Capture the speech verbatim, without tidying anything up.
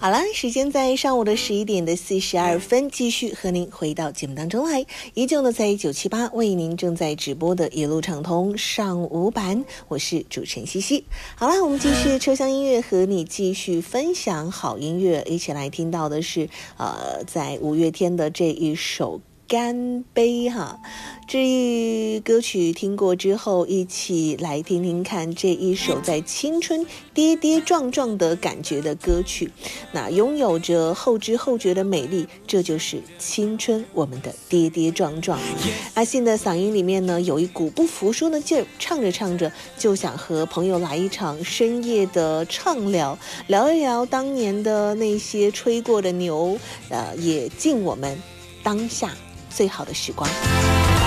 好了，时间在上午的十一点的四十二分，继续和您回到节目当中来。依旧呢，在九七八为您正在直播的一路畅通上午版，我是主持人西西。好了，我们继续车厢音乐，和你继续分享好音乐。一起来听到的是，呃，在五月天的这一首。干杯哈，这一歌曲听过之后，一起来听听看这一首在青春跌跌撞撞的感觉的歌曲，那拥有着后知后觉的美丽，这就是青春，我们的跌跌撞撞。阿信的嗓音里面呢，有一股不服输的劲儿，唱着唱着就想和朋友来一场深夜的畅聊，聊一聊当年的那些吹过的牛，呃，也敬我们当下最好的时光。